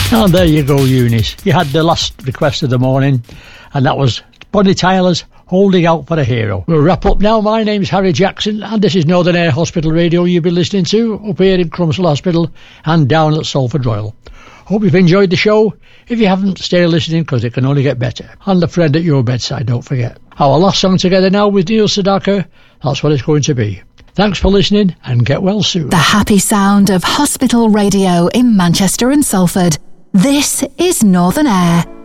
And there you go, Eunice. You had the last request of the morning, and that was Bonnie Tyler's Holding Out for a Hero. We'll wrap up now. My name's Harry Jackson, and this is Northern Air Hospital Radio you've been listening to up here in Crumpsall Hospital and down at Salford Royal. Hope you've enjoyed the show. If you haven't, stay listening because it can only get better. And a friend at your bedside, don't forget. Our last song together now with Neil Sedaka. That's what it's going to be. Thanks for listening and get well soon. The happy sound of hospital radio in Manchester and Salford. This is Northern Air.